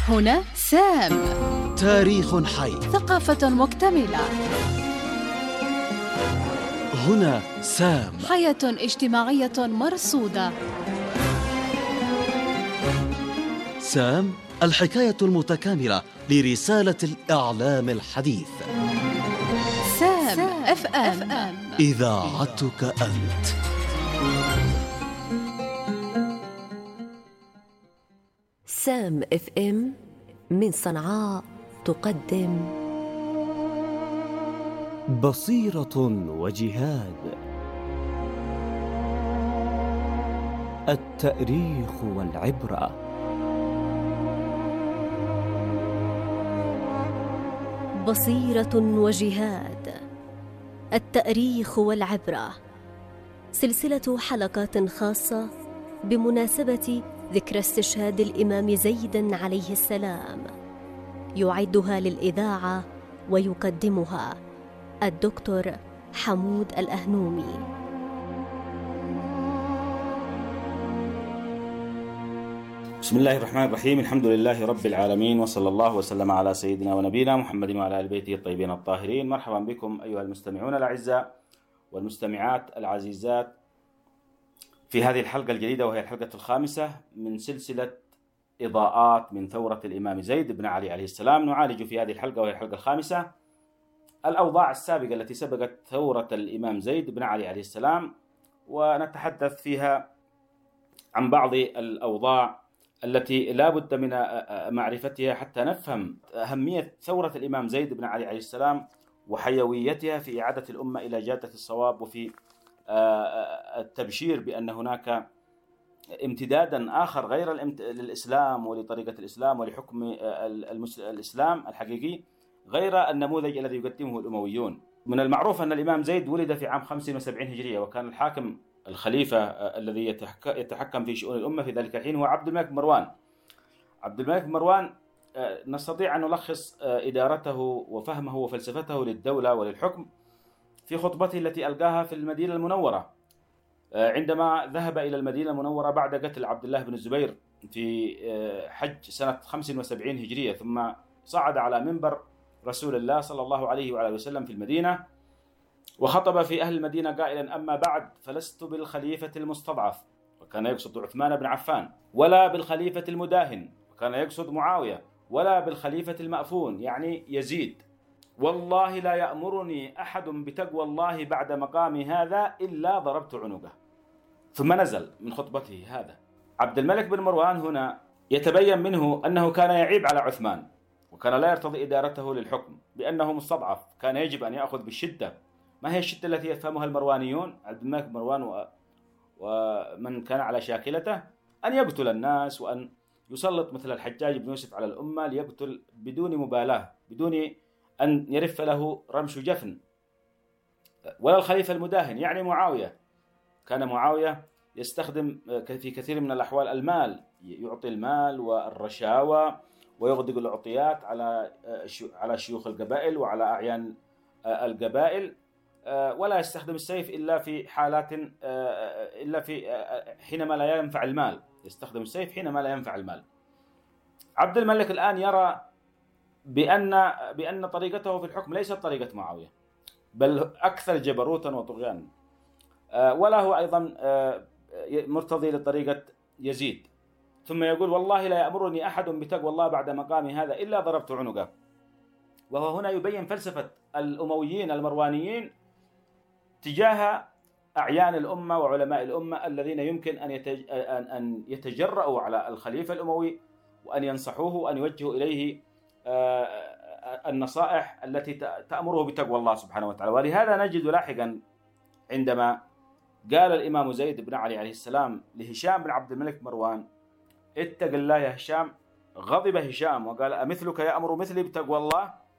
هنا سام، تاريخ حي، ثقافة مكتملة. هنا سام، حياة اجتماعية مرصودة. سام، الحكاية المتكاملة لرسالة الإعلام الحديث. سام اف ام، إذاعتك أنت. سام اف ام من صنعاء تقدم بصيرة وجهاد، التاريخ والعبرة. بصيرة وجهاد، التاريخ والعبرة، سلسلة حلقات خاصة بمناسبة ذكرى استشهاد الإمام زيد عليه السلام، يعدها للإذاعة ويقدمها الدكتور حمود الأهنومي. بسم الله الرحمن الرحيم، الحمد لله رب العالمين، وصلى الله وسلم على سيدنا ونبينا محمد وعلى آل بيته الطيبين الطاهرين. مرحبا بكم أيها المستمعون الأعزاء والمستمعات العزيزات في هذه الحلقة الجديدة، وهي الحلقة الخامسة من سلسلة إضاءات من ثورة الإمام زيد بن علي عليه السلام. نعالج في هذه الحلقة، وهي الحلقة الخامسة، الأوضاع السابقة التي سبقت ثورة الإمام زيد بن علي عليه السلام، ونتحدث فيها عن بعض الأوضاع التي لا بد من معرفتها حتى نفهم أهمية ثورة الإمام زيد بن علي عليه السلام وحيويتها في إعادة الأمة إلى جادة الصواب، وفي التبشير بأن هناك امتدادا آخر غير للإسلام ولطريقة الإسلام ولحكم الإسلام الحقيقي، غير النموذج الذي يقدمه الأمويون. من المعروف أن الإمام زيد ولد في عام 75 هجرية، وكان الحاكم الخليفة الذي يتحكم في شؤون الأمة في ذلك الحين هو عبد الملك بن مروان. عبد الملك بن مروان نستطيع أن نلخص إدارته وفهمه وفلسفته للدولة وللحكم في خطبته التي ألقاها في المدينة المنورة عندما ذهب إلى المدينة المنورة بعد قتل عبد الله بن الزبير في حج سنة 75 هجرية، ثم صعد على منبر رسول الله صلى الله عليه وعلى وسلم في المدينة، وخطب في أهل المدينة قائلا: أما بعد فلست بالخليفة المستضعف، وكان يقصد عثمان بن عفان، ولا بالخليفة المداهن، وكان يقصد معاوية، ولا بالخليفة المأفون يعني يزيد، والله لا يأمرني أحد بتقوى الله بعد مقامي هذا إلا ضربت عنقه. ثم نزل من خطبته هذا. عبد الملك بن مروان هنا يتبين منه أنه كان يعيب على عثمان، وكان لا يرتضي إدارته للحكم بأنه مستضعف، كان يجب أن يأخذ بالشدة. ما هي الشدة التي يفهمها المروانيون؟ عبد الملك بن مروان ومن كان على شاكلته أن يقتل الناس، وأن يسلط مثل الحجاج بن يوسف على الأمة ليقتل بدون مبالاة، بدون أن يرف له رمش جفن. ولا الخليفة المداهن يعني معاوية، كان معاوية يستخدم في كثير من الأحوال المال، يعطي المال والرشاوى ويغدق العطيات على شيوخ القبائل وعلى أعيان القبائل، ولا يستخدم السيف إلا في حالات حينما لا ينفع المال، يستخدم السيف حينما لا ينفع المال. عبد الملك الآن يرى بأن طريقته في الحكم ليست طريقة معاوية، بل أكثر جبروتا وطغيانا، ولا هو أيضا مرتضي لطريقة يزيد. ثم يقول: والله لا يأمرني أحد بتقوى الله بعد مقامي هذا إلا ضربت عنقه. وهو هنا يبين فلسفة الأمويين المروانيين تجاه أعيان الأمة وعلماء الأمة الذين يمكن أن يتجرؤوا على الخليفة الأموي وأن ينصحوه وأن يوجهوا إليه النصائح التي تأمره بتقوى الله سبحانه وتعالى. ولهذا نجد لاحقا عندما قال الإمام زيد بن علي عليه السلام لهشام بن عبد الملك مروان: اتق الله يا هشام، غضب هشام وقال: أمثلك يأمر مثلي بتقوى الله؟